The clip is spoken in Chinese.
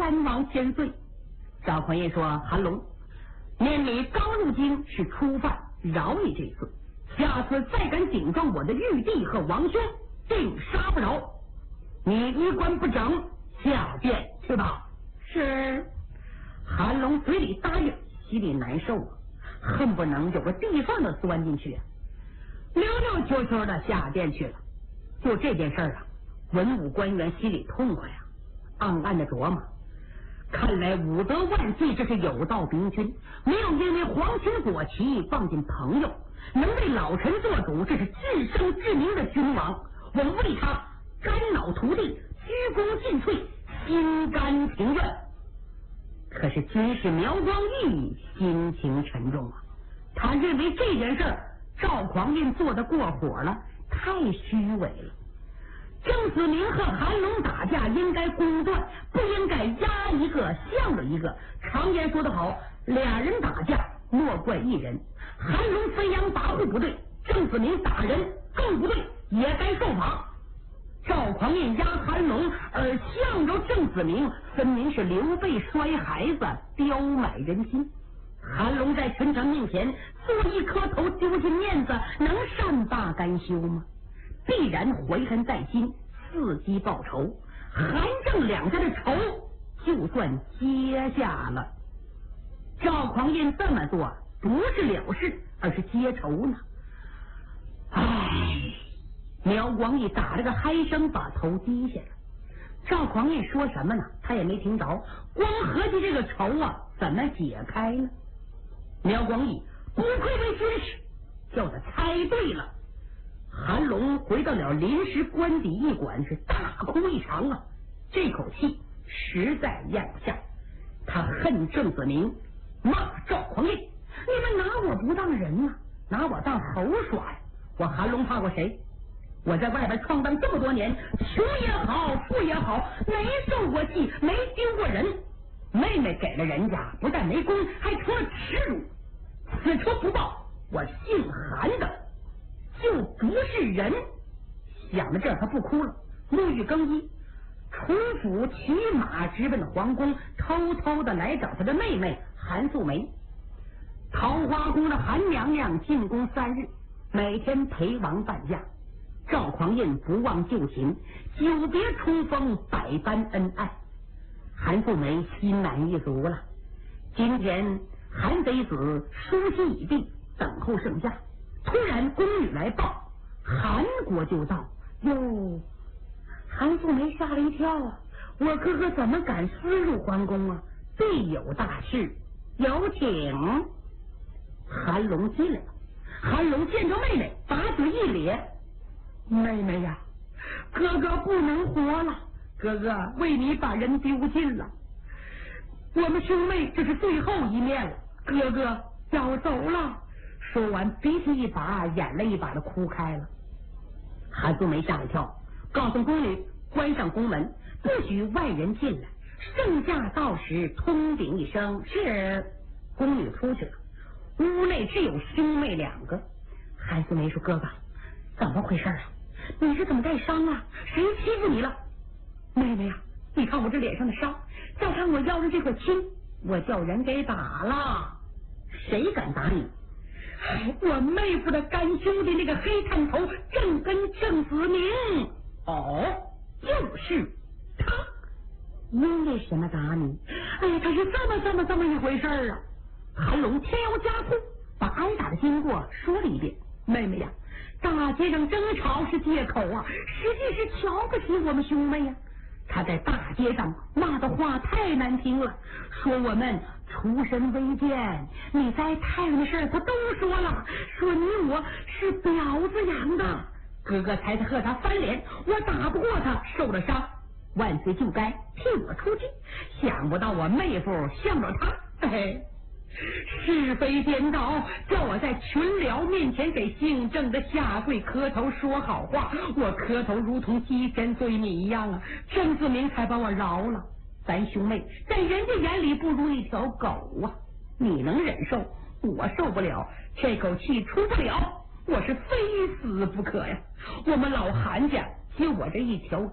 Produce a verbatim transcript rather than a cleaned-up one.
冤枉千岁。赵匡胤说：“韩龙，念你刚入京是初犯，饶你这次，下次再敢顶撞我的玉帝和王兄，定杀不饶。你衣冠不整，下殿去吧。”是。韩龙嘴里答应，心里难受啊，恨不能有个地缝都钻进去啊。溜溜秋秋的下殿去了。就这件事啊，文武官员心里痛快啊，暗暗的琢磨，看来武德万岁这是有道明君，没有因为皇亲国戚放进朋友，能为老臣做主，这是至圣至明的君王，我们为他肝脑涂地，鞠躬尽瘁，心甘情愿。可是军师苗光义心情沉重啊，他认为这件事赵匡胤做得过火了，太虚伪了。郑子明和韩龙打架应该公断，不应该压一个向着一个。常言说得好，俩人打架莫怪一人。韩龙飞扬跋扈不对，郑子明打人更不对，也该受罚。赵匡胤压韩龙，而向着郑子明，分明是刘备摔孩子，刁买人心。韩龙在群臣面前做一颗头，丢尽面子，能善罢甘休吗？必然怀恨在心，伺机报仇。韩郑两家的仇就算结下了。赵匡胤这么做不是了事，而是结仇呢。唉，苗光义打了个嗨声，把头低下了。赵匡胤说什么呢？他也没听着，光合计这个仇啊，怎么解开呢？苗光义不愧为军师，叫他猜对了。韩龙回到了临时官邸驿馆，是大哭一场啊！这口气实在咽不下。他恨郑子明，骂赵匡胤：“你们拿我不当人啊，拿我当猴耍呀！我韩龙怕过谁？我在外边闯荡这么多年，穷也好，富也好，没受过气，没丢过人。妹妹给了人家，不但没功，还成了耻辱。此仇不报，我姓韩的就不是人。”想到这儿，他不哭了，沐浴更衣，出府骑马直奔皇宫，偷偷的来找他的妹妹韩素梅。桃花宫的韩娘娘进宫三日，每天陪王伴驾。赵匡胤不忘旧情，久别重逢，百般恩爱。韩素梅心满意足了。今天韩贼子书信已毕，等候圣驾。突然宫女来报，韩国就到。哟，韩素梅吓了一跳啊！我哥哥怎么敢私入皇宫啊？必有大事，有请。韩龙进来了。韩龙见着妹妹，把嘴一咧：“妹妹呀，哥哥不能活了，哥哥为你把人丢尽了，我们兄妹这是最后一面了，哥哥要走了。”说完，鼻涕一把眼泪一把的哭开了。韩素梅吓一跳，告诉宫女关上宫门，不许外人进来，圣驾到时通禀一声。是。宫女出去了，屋内只有兄妹两个。韩素梅说：“哥哥，怎么回事啊？你是怎么带伤啊？谁欺负你了？”“妹妹呀，你看我这脸上的伤，再看我腰上这块青，我叫人给打了。”“谁敢打你？”“我妹夫的干兄弟，那个黑探头郑根郑子明。”“哦，就是他。因为什么打你？”“哎呀，他是这么这么这么一回事啊！”韩龙添油加醋，把挨打的经过说了一遍。“妹妹呀，大街上争吵是借口啊，实际是瞧不起我们兄妹呀。他在大街上骂的话太难听了，说我们出身微贱，你在太阳的事他都说了，说你我是婊子养的。哥哥才和他翻脸，我打不过他，受了伤，万岁就该替我出气，想不到我妹夫向着他，嘿嘿。是非颠倒，叫我在群僚面前给姓郑的下跪磕头说好话，我磕头如同祭天对你一样啊！郑子明才把我饶了。咱兄妹在人家眼里不如一条狗啊！你能忍受，我受不了，这口气出不了，我是非死不可呀！我们老韩家就我这一条